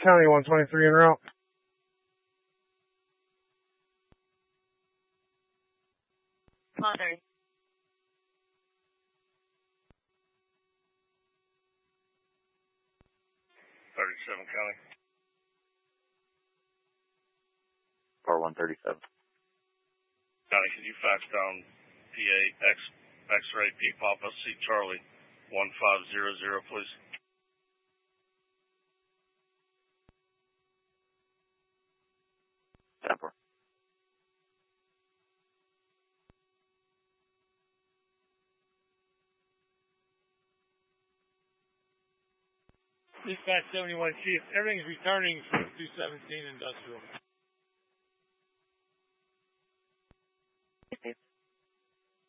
County 123 en route. Mother. 37 County. Car 137. County, can you fax down PA X-ray P Papa C Charlie 1500, please? Temper. Dispatch 71 Chief, everything's returning from 217 Industrial.